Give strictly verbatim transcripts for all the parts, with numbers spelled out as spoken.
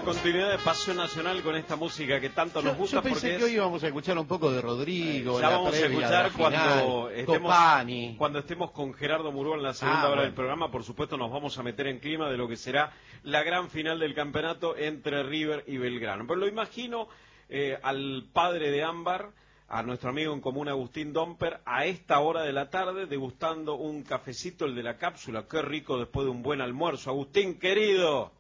continuidad de Pasión Nacional con esta música que tanto nos yo, gusta. Yo pensé porque que es... hoy íbamos a escuchar un poco de Rodrigo. Eh, ya la vamos a escuchar cuando estemos, cuando estemos con Gerardo Murúa en la segunda ah, hora bueno. del programa. Por supuesto nos vamos a meter en clima de lo que será la gran final del campeonato entre River y Belgrano. Pero lo imagino eh, al padre de Ámbar, a nuestro amigo en común Agustín Domper, a esta hora de la tarde, degustando un cafecito, el de la cápsula. Qué rico después de un buen almuerzo. Agustín, querido.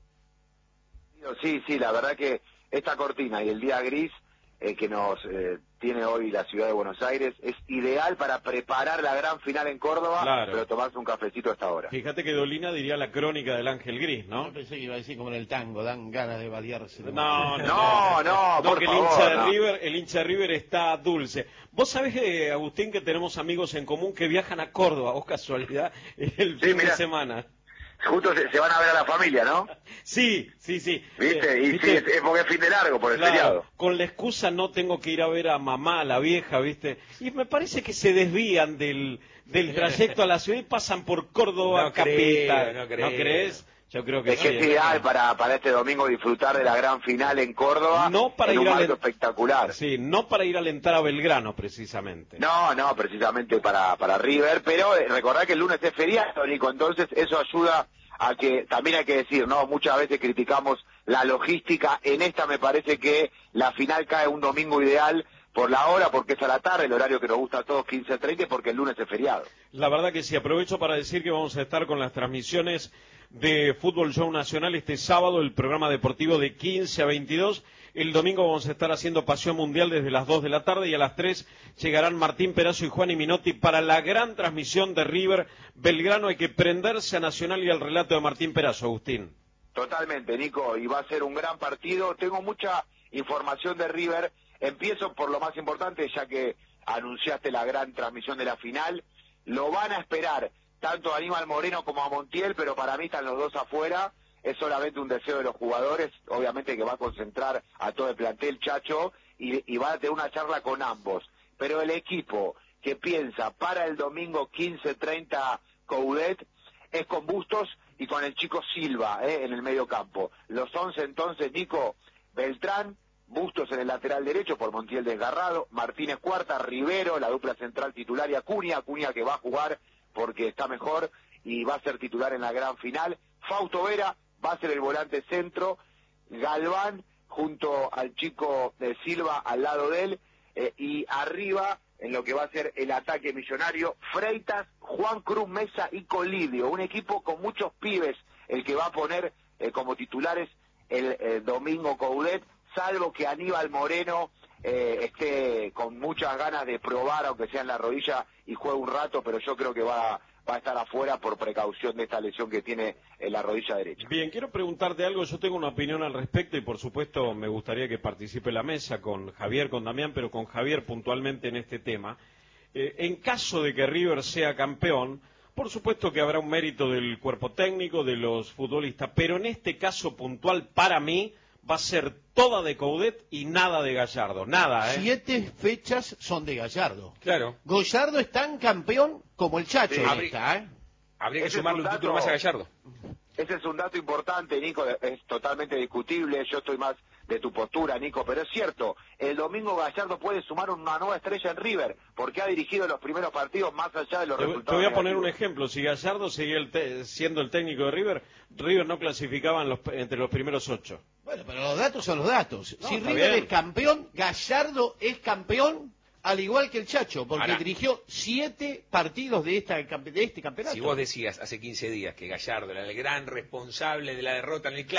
Sí, sí, la verdad que esta cortina y el día gris eh, que nos eh, tiene hoy la ciudad de Buenos Aires es ideal para preparar la gran final en Córdoba, claro. Pero tomarse un cafecito a esta hora. Fíjate que Dolina diría la crónica del Ángel Gris, ¿no? Yo pensé que iba a decir como en el tango, dan ganas de balearse. No, no, no, no, no, no por que el favor, hincha de no. River, el hincha de River está dulce. Vos sabés, eh, Agustín, que tenemos amigos en común que viajan a Córdoba, vos casualidad, el sí, fin mirá. de semana. Justo se, se van a ver a la familia, ¿no? Sí, sí, sí. ¿Viste? Eh, y ¿viste? sí, es, es porque es fin de largo, por el Claro, feriado. con la excusa no tengo que ir a ver a mamá, a la vieja, ¿viste? Y me parece que se desvían del, del trayecto a la ciudad y pasan por Córdoba no capital. Creo, no, creo. ¿No crees? Yo creo que es sí. que es ideal para, para este domingo disfrutar de la gran final en Córdoba, No para en ir un a marco len- espectacular. Sí, no para ir a alentar a Belgrano, precisamente. No, no, precisamente para, para River, pero eh, recordad que el lunes es feriado, Nico, entonces eso ayuda a que, también hay que decir, ¿no? Muchas veces criticamos la logística, en esta me parece que la final cae un domingo ideal por la hora, porque es a la tarde, el horario que nos gusta a todos, quince treinta, porque el lunes es feriado. La verdad que sí, aprovecho para decir que vamos a estar con las transmisiones de Fútbol Show Nacional este sábado, el programa deportivo de quince a veintidós. El domingo vamos a estar haciendo Pasión Mundial desde las dos de la tarde y a las tres llegarán Martín Perazo y Juan Minotti para la gran transmisión de River Belgrano. Hay que prenderse a Nacional y al relato de Martín Perazo, Agustín. Totalmente, Nico, y va a ser un gran partido. Tengo mucha información de River. Empiezo por lo más importante, ya que anunciaste la gran transmisión de la final. Lo van a esperar tanto a Aníbal Moreno como a Montiel, pero para mí están los dos afuera. Es solamente un deseo de los jugadores, obviamente que va a concentrar a todo el plantel, Chacho, y, y va a tener una charla con ambos. Pero el equipo que piensa para el domingo quince treinta Coudet es con Bustos y con el chico Silva eh, en el medio campo. Los once entonces, Nico, Beltrán, Bustos en el lateral derecho por Montiel desgarrado, Martínez Cuarta, Rivero, la dupla central titular y Acuña, Acuña que va a jugar porque está mejor y va a ser titular en la gran final. Fausto Vera va a ser el volante centro, Galván junto al chico de Silva al lado de él, eh, y arriba en lo que va a ser el ataque millonario, Freitas, Juan Cruz Mesa y Colidio, un equipo con muchos pibes, el que va a poner eh, como titulares el eh, domingo Coudet, salvo que Aníbal Moreno eh, esté con muchas ganas de probar, aunque sea en la rodilla, y juegue un rato, pero yo creo que va, va a estar afuera por precaución de esta lesión que tiene en la rodilla derecha. Bien, quiero preguntarte algo, yo tengo una opinión al respecto y por supuesto me gustaría que participe la mesa con Javier, con Damián, pero con Javier puntualmente en este tema. Eh, en caso de que River sea campeón, por supuesto que habrá un mérito del cuerpo técnico, de los futbolistas, pero en este caso puntual para mí va a ser toda de Coudet y nada de Gallardo, nada, ¿eh? Siete fechas son de Gallardo. Claro. Gallardo es tan campeón como el Chacho. Sí. en esta, ¿eh? Habría que Ese sumarle es un un título dato- más a Gallardo. Ese es un dato importante, Nico, es totalmente discutible, yo estoy más de tu postura, Nico, pero es cierto, el domingo Gallardo puede sumar una nueva estrella en River, porque ha dirigido los primeros partidos más allá de los Te, resultados te voy a poner un negativos. ejemplo, si Gallardo seguía el te- siendo el técnico de River, River no clasificaba en los, entre los primeros ocho. Bueno, pero los datos son los datos. No, si está River bien. es campeón, Gallardo es campeón, al igual que el Chacho, porque Ahora, dirigió siete partidos de, esta, de este campeonato. Si vos decías hace quince días que Gallardo era el gran responsable de la derrota en el clásico,